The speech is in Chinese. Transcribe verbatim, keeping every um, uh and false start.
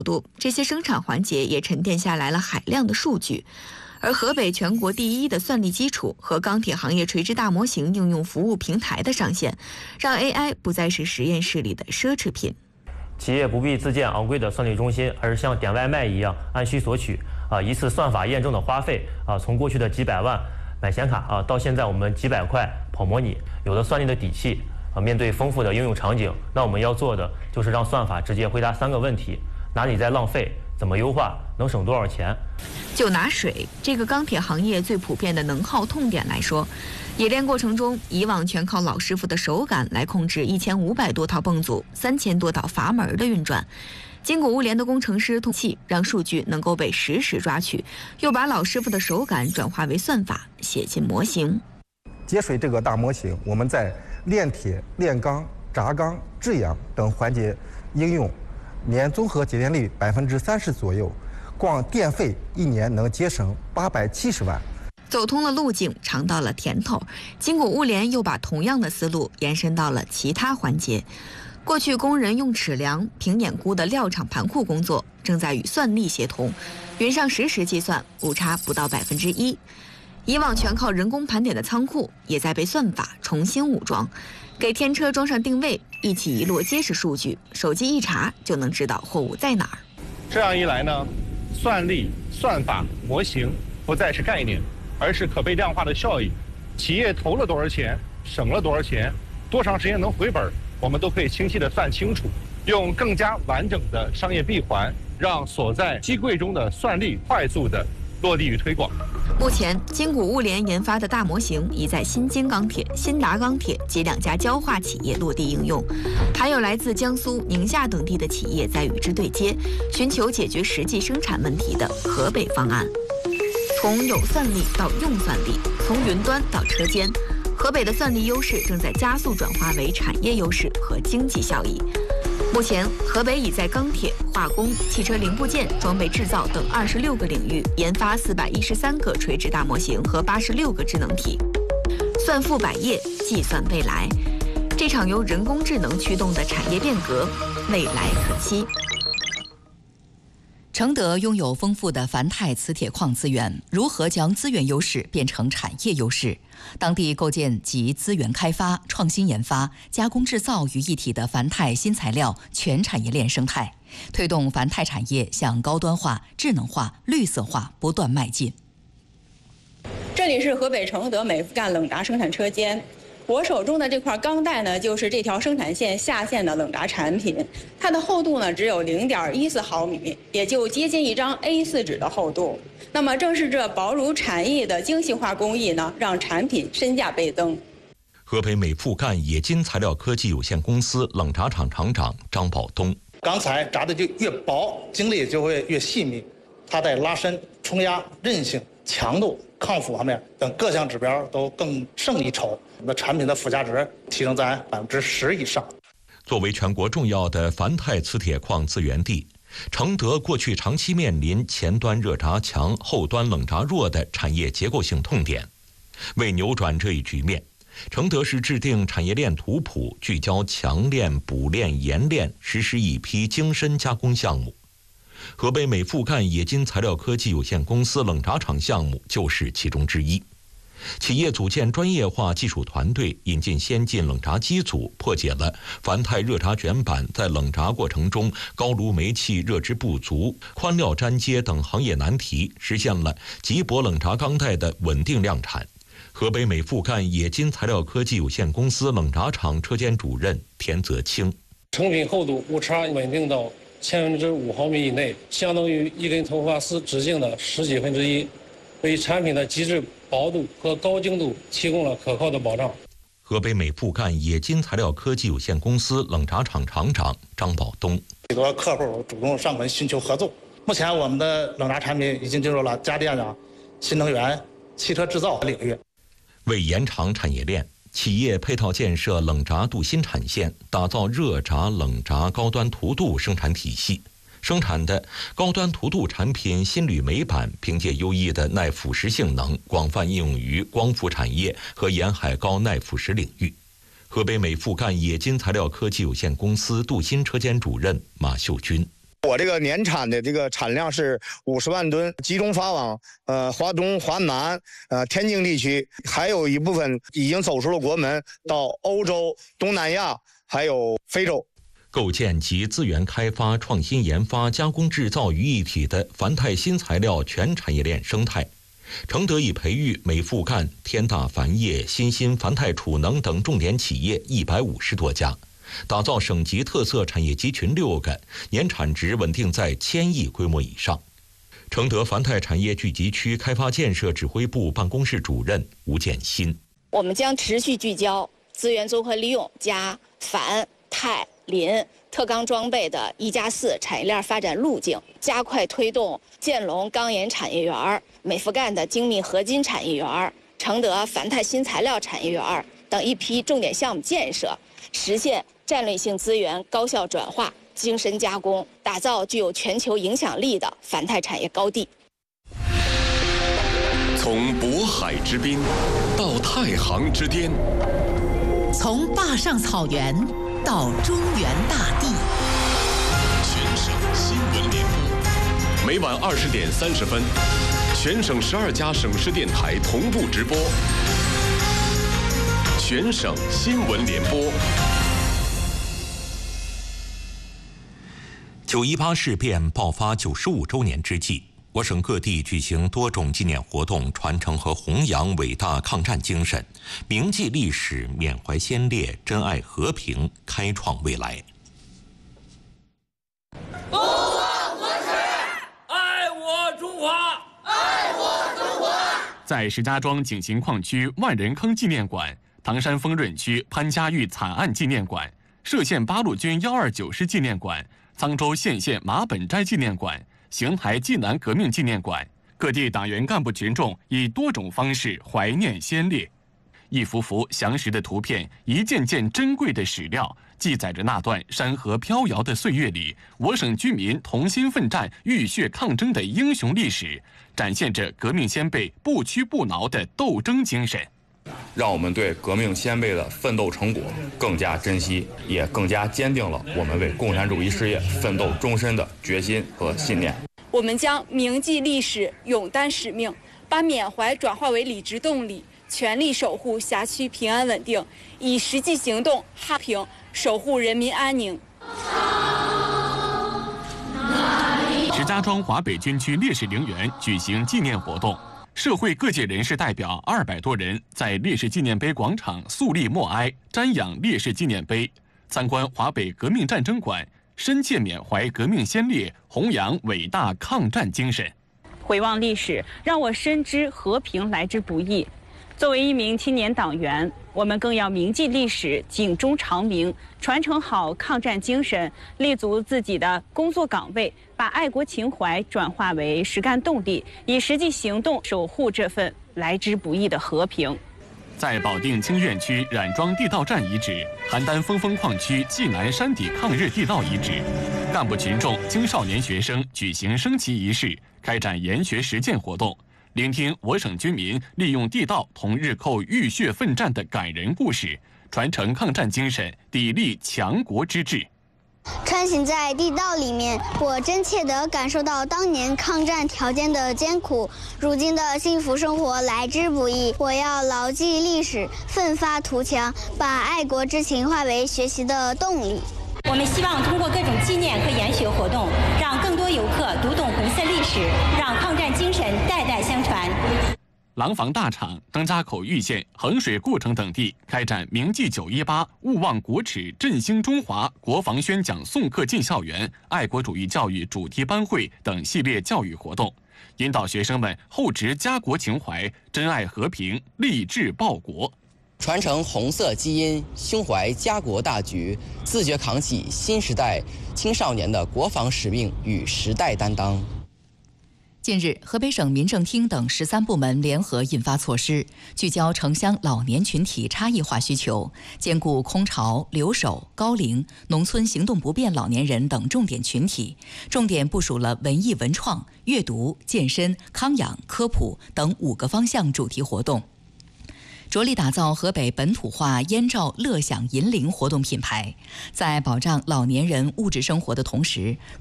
度，这些生产环节也沉淀下来了海量的数据。而河北全国第一的算力基础和钢铁行业垂直大模型应用服务平台的上线，让 A I 不再是实验室里的奢侈品。 企业不必自建昂贵的算力中心，而是像点外卖一样按需索取。啊，一次算法验证的花费啊，从过去的几百万买显卡啊，到现在我们几百块跑模拟，有了算力的底气啊，面对丰富的应用场景，那我们要做的就是让算法直接回答三个问题：哪里在浪费？怎么优化？能省多少钱？ 就拿水这个钢铁行业最普遍的能耗痛点来说，冶炼过程中，以往全靠老师傅的手感来控制一千五百多套泵组、三千多道阀门的运转。金谷物联的工程师通气，让数据能够被实时抓取，又把老师傅的手感转化为算法，写进模型。 节水这个大模型，我们在炼铁、炼钢、轧钢、制氧等环节应用，年综合节电率百分之三十左右，光电费一年能节省八百七十万。 走通了路径，尝到了甜头，金谷物联又把同样的思路延伸到了其他环节。过去工人用尺量、平眼估的料场盘库工作，正在与算力协同，云上实时计算，误差不到百分之一。以往全靠人工盘点的仓库，也在被算法重新武装，给天车装上定位，一起一摞结实数据，手机一查就能知道货物在哪儿。 这样一来呢，算力、算法、模型不再是概念，而是可被量化的效益。企业投了多少钱，省了多少钱，多长时间能回本，我们都可以清晰地算清楚，用更加完整的商业闭环，让所在机柜中的算力快速地落地与推广。 目前，金谷物联研发的大模型已在新京钢铁、新达钢铁及两家焦化企业落地应用，还有来自江苏、宁夏等地的企业在与之对接，寻求解决实际生产问题的河北方案。从有算力到用算力，从云端到车间，河北的算力优势正在加速转化为产业优势和经济效益。目前，河北已在钢铁、化工、汽车零部件、装备制造等二十六个领域研发四百一十三个垂直大模型和八十六个智能体，算富百业，计算未来。这场由人工智能驱动的产业变革，未来可期。 承德拥有丰富的钒钛磁铁矿资源，如何将资源优势变成产业优势？当地构建集资源开发、创新研发、加工制造于一体的钒钛新材料全产业链生态，推动钒钛产业向高端化、智能化、绿色化不断迈进。 这里是河北承德美孚赣冷轧生产车间。我手中的这块钢带呢，就是这条生产线下线的冷轧产品，它的厚度呢只有零点一四毫米，也就接近一张 A 四 纸的厚度。那么正是这薄如蝉翼的精细化工艺呢，让产品身价倍增。 河北美孚赣冶金材料科技有限公司冷轧厂厂长张宝东： 钢材轧的就越薄，精力就会越细密，它在拉伸、冲压、韧性、强度、抗腐方面等各项指标都更胜一筹。我们的产品的附加值提升在百分之十以上。 作为全国重要的钒钛磁铁矿资源地，承德过去长期面临前端热轧强、后端冷轧弱的产业结构性痛点。为扭转这一局面，承德市制定产业链图谱，聚焦强炼、补炼、冶炼，实施一批精深加工项目。河北美孚赣冶金材料科技有限公司冷轧厂项目就是其中之一。企业组建专业化技术团队，引进先进冷轧机组，破解了钒钛热轧卷板在冷轧过程中高炉煤气热值不足、宽料粘接等行业难题，实现了极薄冷轧钢带的稳定量产。河北美孚赣冶金材料科技有限公司冷轧厂车间主任田泽清： 成品厚度误差稳定到千分之五毫米以内，相当于一根头发丝直径的十几分之一，为产品的极致薄度和高精度提供了可靠的保障。 河北美孚赣冶金材料科技有限公司冷轧厂厂长张宝东： 许多客户主动上门寻求合作。目前我们的冷轧产品已经进入了家电啊、新能源、汽车制造领域。 为延长产业链，企业配套建设冷轧镀锌产线，打造热轧、冷轧高端涂镀生产体系。生产的高端涂镀产品新铝镁板，凭借优异的耐腐蚀性能，广泛应用于光伏产业和沿海高耐腐蚀领域。河北美孚赣冶金材料科技有限公司镀锌车间主任马秀军： 我这个年产的这个产量是五十万吨，集中发往呃华东、华南、呃天津地区，还有一部分已经走出了国门，到欧洲、东南亚还有非洲。 构建集资源开发、创新研发、加工制造于一体的繁泰新材料全产业链生态。承德已培育美富赣、天大钒业、新兴繁泰储能等重点企业一百五十多家。打造省级特色产业集群六个，年产值稳定在千亿规模以上。承德繁泰产业聚集区开发建设指挥部办公室主任吴建新： 我们将持续聚焦资源综合利用加繁泰林特钢装备的一加四产业链发展路径，加快推动建龙钢研产业园、美富赣的精密合金产业园、承德繁泰新材料产业园等一批重点项目建设，实现战略性资源高效转化、精深加工，打造具有全球影响力的繁泰产业高地。 从渤海之滨到太行之巅， 从坝上草原到中原大地。 全省新闻联播，每晚二十点三十分，全省十二家省市电台同步直播。全省新闻联播。 九一八事变爆发九十五周年之际，我省各地举行多种纪念活动，传承和弘扬伟大抗战精神，铭记历史，缅怀先烈，珍爱和平，开创未来。 不忘国耻，爱我中华，爱我中华。 在石家庄景行矿区万人坑纪念馆、唐山丰润区潘家峪惨案纪念馆、歙县八路军幺二九师纪念馆、沧州县县马本斋纪念馆、邢台济南革命纪念馆，各地党员干部群众以多种方式怀念先烈。一幅幅详实的图片，一件件珍贵的史料，记载着那段山河飘摇的岁月里，我省居民同心奋战、浴血抗争的英雄历史，展现着革命先辈不屈不挠的斗争精神。 让我们对革命先辈的奋斗成果更加珍惜，也更加坚定了我们为共产主义事业奋斗终身的决心和信念。 我们将铭记历史，勇担使命，把缅怀转化为理直动力，全力守护辖区平安稳定，以实际行动捍平，守护人民安宁。 石家庄华北军区烈士陵园举行纪念活动。社会各界人士代表二百多人在烈士纪念碑广场肃立默哀，瞻仰烈士纪念碑，参观华北革命战争馆，深切缅怀革命先烈，弘扬伟大抗战精神。 回望历史，让我深知和平来之不易。作为一名青年党员，我们更要铭记历史，警钟长鸣，传承好抗战精神，立足自己的工作岗位，把爱国情怀转化为实干动力，以实际行动守护这份来之不易的和平。 在保定清苑区冉庄地道站遗址、邯郸峰峰矿区济南山底抗日地道遗址，干部群众、青少年学生举行升旗仪式，开展研学实践活动，聆听我省军民利用地道同日寇浴血奋战的感人故事，传承抗战精神，砥砺强国之志。 穿行在地道里面，我真切地感受到当年抗战条件的艰苦，如今的幸福生活来之不易。我要牢记历史，奋发图强，把爱国之情化为学习的动力。 我们希望通过各种纪念和研学活动，让更多游客读懂红色历史，让抗战精神代代相传。 廊坊大厂、登家口玉县、衡水故城等地开展铭记九一八、勿忘国耻、振兴中华国防宣讲诵课进校园、爱国主义教育主题班会等系列教育活动，引导学生们厚植家国情怀，珍爱和平，立志报国， 传承红色基因，胸怀家国大局，自觉扛起新时代青少年的国防使命与时代担当。 近日，河北省民政厅等十三部门联合印发措施，聚焦城乡老年群体差异化需求，兼顾空巢、留守、高龄、农村行动不便老年人等重点群体，重点部署了文艺文创、阅读、健身、康养、科普等五个方向主题活动，着力打造河北本土化燕赵乐享银龄活动品牌，在保障老年人物质生活的同时，